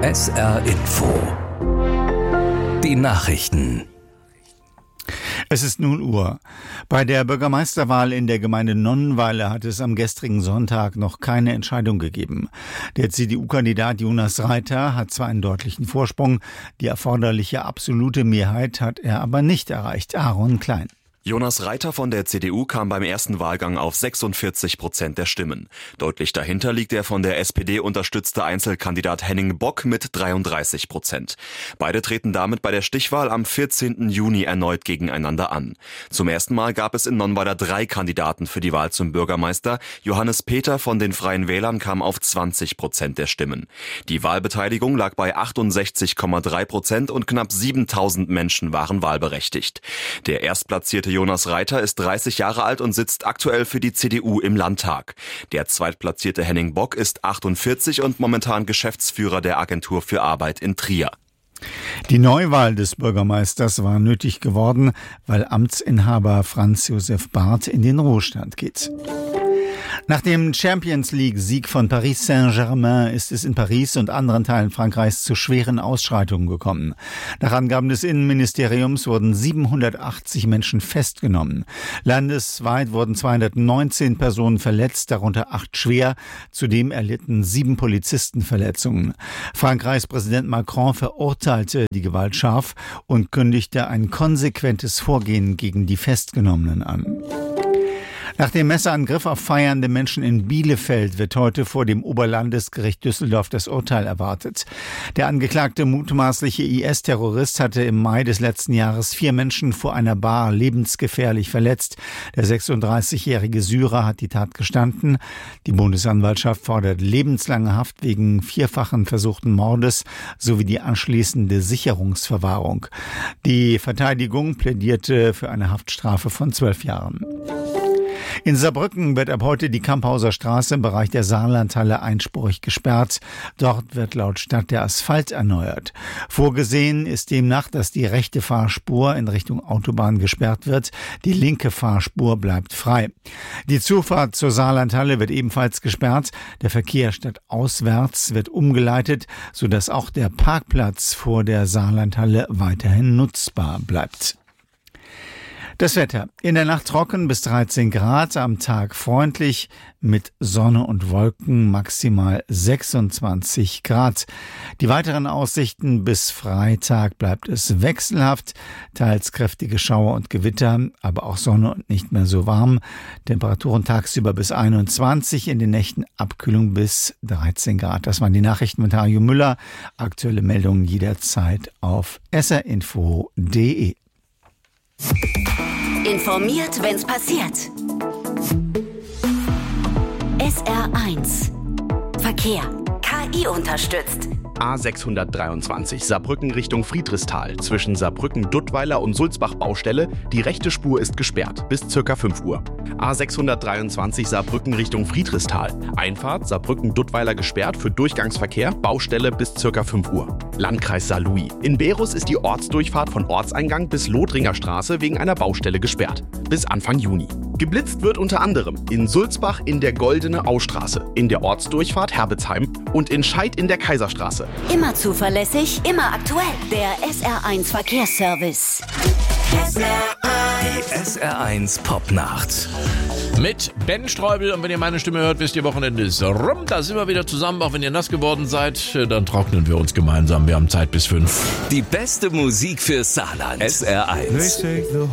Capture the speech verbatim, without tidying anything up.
S R Info. Die Nachrichten. Es ist null Uhr. Bei der Bürgermeisterwahl in der Gemeinde Nonnenweiler hat es am gestrigen Sonntag noch keine Entscheidung gegeben. Der C D U-Kandidat Jonas Reiter hat zwar einen deutlichen Vorsprung, die erforderliche absolute Mehrheit hat er aber nicht erreicht. Aaron Klein. Jonas Reiter von der C D U kam beim ersten Wahlgang auf sechsundvierzig Prozent der Stimmen. Deutlich dahinter liegt der von der S P D unterstützte Einzelkandidat Henning Bock mit dreiunddreißig Prozent. Beide treten damit bei der Stichwahl am vierzehnten Juni erneut gegeneinander an. Zum ersten Mal gab es in Nonnenweiler drei Kandidaten für die Wahl zum Bürgermeister. Johannes Peter von den Freien Wählern kam auf zwanzig Prozent der Stimmen. Die Wahlbeteiligung lag bei achtundsechzig Komma drei Prozent und knapp siebentausend Menschen waren wahlberechtigt. Der erstplatzierte Jonas Reiter ist dreißig Jahre alt und sitzt aktuell für die C D U im Landtag. Der zweitplatzierte Henning Bock ist achtundvierzig und momentan Geschäftsführer der Agentur für Arbeit in Trier. Die Neuwahl des Bürgermeisters war nötig geworden, weil Amtsinhaber Franz Josef Barth in den Ruhestand geht. Nach dem Champions-League-Sieg von Paris Saint-Germain ist es in Paris und anderen Teilen Frankreichs zu schweren Ausschreitungen gekommen. Nach Angaben des Innenministeriums wurden siebenhundertachtzig Menschen festgenommen. Landesweit wurden zweihundertneunzehn Personen verletzt, darunter acht schwer. Zudem erlitten sieben Polizisten Verletzungen. Frankreichs Präsident Macron verurteilte die Gewalt scharf und kündigte ein konsequentes Vorgehen gegen die Festgenommenen an. Nach dem Messerangriff auf feiernde Menschen in Bielefeld wird heute vor dem Oberlandesgericht Düsseldorf das Urteil erwartet. Der angeklagte mutmaßliche I S-Terrorist hatte im Mai des letzten Jahres vier Menschen vor einer Bar lebensgefährlich verletzt. Der sechsunddreißigjährige Syrer hat die Tat gestanden. Die Bundesanwaltschaft fordert lebenslange Haft wegen vierfachen versuchten Mordes sowie die anschließende Sicherungsverwahrung. Die Verteidigung plädierte für eine Haftstrafe von zwölf Jahren. In Saarbrücken wird ab heute die Kamphauser Straße im Bereich der Saarlandhalle einspurig gesperrt. Dort wird laut Stadt der Asphalt erneuert. Vorgesehen ist demnach, dass die rechte Fahrspur in Richtung Autobahn gesperrt wird. Die linke Fahrspur bleibt frei. Die Zufahrt zur Saarlandhalle wird ebenfalls gesperrt. Der Verkehr stadtauswärts wird umgeleitet, sodass auch der Parkplatz vor der Saarlandhalle weiterhin nutzbar bleibt. Das Wetter. In der Nacht trocken bis dreizehn Grad, am Tag freundlich mit Sonne und Wolken, maximal sechsundzwanzig Grad. Die weiteren Aussichten: bis Freitag bleibt es wechselhaft, teils kräftige Schauer und Gewitter, aber auch Sonne und nicht mehr so warm. Temperaturen tagsüber bis einundzwanzig, in den Nächten Abkühlung bis dreizehn Grad. Das waren die Nachrichten mit Hajo Müller. Aktuelle Meldungen jederzeit auf s r info punkt d e. Informiert, wenn's passiert. S R eins Verkehr. K I unterstützt. A sechshundertdreiundzwanzig Saarbrücken Richtung Friedrichsthal. Zwischen Saarbrücken-Duttweiler und Sulzbach-Baustelle. Die rechte Spur ist gesperrt bis circa fünf Uhr. A sechshundertdreiundzwanzig Saarbrücken Richtung Friedrichsthal. Einfahrt Saarbrücken-Duttweiler gesperrt für Durchgangsverkehr. Baustelle bis circa fünf Uhr. Landkreis Saarlouis. In Berus ist die Ortsdurchfahrt von Ortseingang bis Lothringer Straße wegen einer Baustelle gesperrt. Bis Anfang Juni. Geblitzt wird unter anderem in Sulzbach in der Goldene Austraße, in der Ortsdurchfahrt Herbetsheim und in Scheid in der Kaiserstraße. Immer zuverlässig, immer aktuell. Der S R eins Verkehrsservice. S R eins. Die S R eins Popnacht. Mit Ben Streubel. Und wenn ihr meine Stimme hört, wisst ihr, Wochenende ist rum. Da sind wir wieder zusammen. Auch wenn ihr nass geworden seid, dann trocknen wir uns gemeinsam. Wir haben Zeit bis fünf. Die beste Musik für Saarland. S R eins.